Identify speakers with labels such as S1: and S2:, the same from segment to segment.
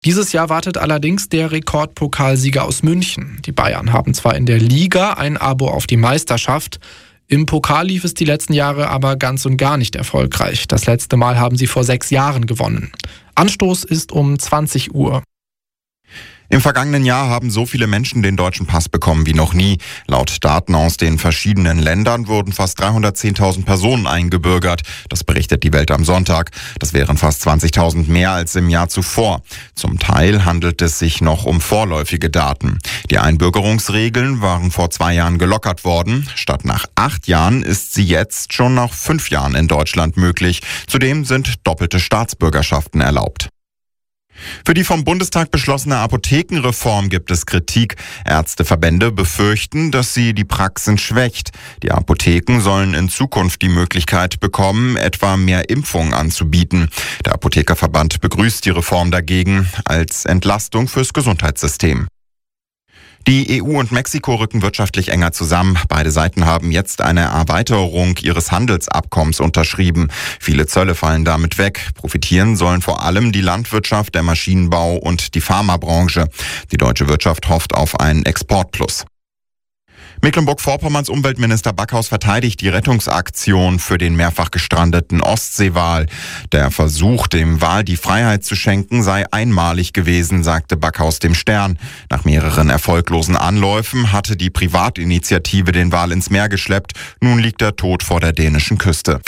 S1: Dieses Jahr wartet allerdings der Rekordpokalsieger aus München. Die Bayern haben zwar in der Liga ein Abo auf die Meisterschaft, im Pokal lief es die letzten Jahre aber ganz und gar nicht erfolgreich. Das letzte Mal haben sie vor 6 Jahren gewonnen. Anstoß ist um 20 Uhr.
S2: Im vergangenen Jahr haben so viele Menschen den deutschen Pass bekommen wie noch nie. Laut Daten aus den verschiedenen Ländern wurden fast 310.000 Personen eingebürgert. Das berichtet die Welt am Sonntag. Das wären fast 20.000 mehr als im Jahr zuvor. Zum Teil handelt es sich noch um vorläufige Daten. Die Einbürgerungsregeln waren vor 2 Jahren gelockert worden. Statt nach 8 Jahren ist sie jetzt schon nach 5 Jahren in Deutschland möglich. Zudem sind doppelte Staatsbürgerschaften erlaubt. Für die vom Bundestag beschlossene Apothekenreform gibt es Kritik. Ärzteverbände befürchten, dass sie die Praxen schwächt. Die Apotheken sollen in Zukunft die Möglichkeit bekommen, etwa mehr Impfungen anzubieten. Der Apothekerverband begrüßt die Reform dagegen als Entlastung fürs Gesundheitssystem. Die EU und Mexiko rücken wirtschaftlich enger zusammen. Beide Seiten haben jetzt eine Erweiterung ihres Handelsabkommens unterschrieben. Viele Zölle fallen damit weg. Profitieren sollen vor allem die Landwirtschaft, der Maschinenbau und die Pharmabranche. Die deutsche Wirtschaft hofft auf einen Exportplus. Mecklenburg-Vorpommerns Umweltminister Backhaus verteidigt die Rettungsaktion für den mehrfach gestrandeten Ostseewal. Der Versuch, dem Wal die Freiheit zu schenken, sei einmalig gewesen, sagte Backhaus dem Stern. Nach mehreren erfolglosen Anläufen hatte die Privatinitiative den Wal ins Meer geschleppt. Nun liegt er tot vor der dänischen Küste.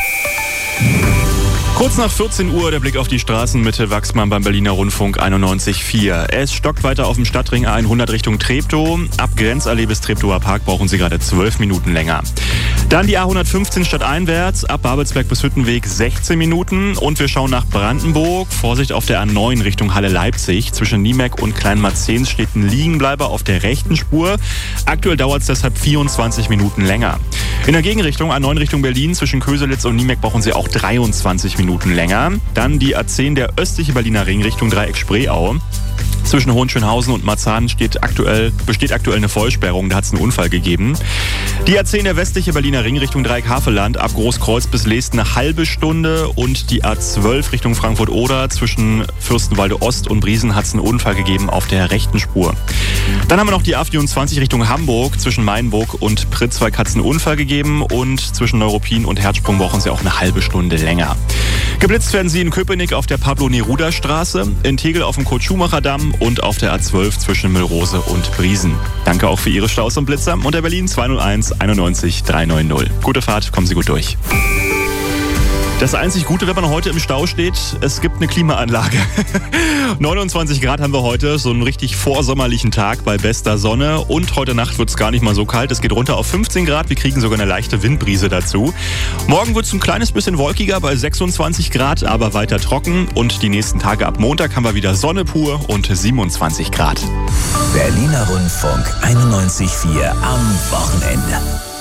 S3: Kurz nach 14 Uhr der Blick auf die Straßenmitte Wachsmann beim Berliner Rundfunk 91,4. Es stockt weiter auf dem Stadtring A100 Richtung Treptow. Ab Grenzallee bis Treptower Park brauchen Sie gerade 12 Minuten länger. Dann die A115 stadteinwärts, ab Babelsberg bis Hüttenweg 16 Minuten. Und wir schauen nach Brandenburg. Vorsicht auf der A9 Richtung Halle-Leipzig. Zwischen Niemeck und Kleinmarzens steht ein Liegenbleiber auf der rechten Spur. Aktuell dauert es deshalb 24 Minuten länger. In der Gegenrichtung A9 Richtung Berlin zwischen Köselitz und Niemeck brauchen Sie auch 23 Minuten länger. Dann die A10, der östliche Berliner Ring Richtung Dreieck-Spreeau. Zwischen Hohenschönhausen und Marzahn besteht aktuell eine Vollsperrung, da hat es einen Unfall gegeben. Die A10, der westliche Berliner Ring Richtung Dreieck-Havelland, ab Großkreuz bis Leest eine halbe Stunde. Und die A12 Richtung Frankfurt-Oder zwischen Fürstenwalde Ost und Briesen hat es einen Unfall gegeben auf der rechten Spur. Dann haben wir noch die A24 Richtung Hamburg. Zwischen Mainburg und Pritzwalk hat es einen Unfall gegeben. Und zwischen Neuruppin und Herzsprung brauchen Sie auch eine halbe Stunde länger. Geblitzt werden Sie in Köpenick auf der Pablo-Neruda-Straße, in Tegel auf dem Kurt-Schumacher-Damm und auf der A12 zwischen Müllrose und Briesen. Danke auch für Ihre Staus und Blitzer unter Berlin 201 91 390. Gute Fahrt, kommen Sie gut durch. Das einzig Gute, wenn man heute im Stau steht, es gibt eine Klimaanlage. 29 Grad haben wir heute, so einen richtig vorsommerlichen Tag bei bester Sonne. Und heute Nacht wird es gar nicht mal so kalt. Es geht runter auf 15 Grad, wir kriegen sogar eine leichte Windbrise dazu. Morgen wird es ein kleines bisschen wolkiger bei 26 Grad, aber weiter trocken. Und die nächsten Tage ab Montag haben wir wieder Sonne pur und 27 Grad.
S4: Berliner Rundfunk 91,4 am Wochenende.